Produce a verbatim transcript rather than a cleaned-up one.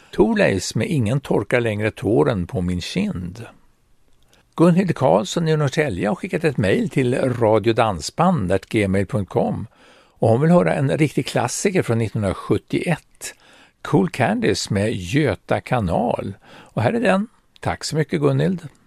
Thorleifs med Ingen torkar längre tåren på min kind. Gunhild Karlsson i Norrtälje har skickat ett mejl till radiodansband at gmail punkt com och hon vill höra en riktig klassiker från nittonhundrasjuttioett, Cool Candies med Göta kanal. Och här är den. Tack så mycket Gunhild.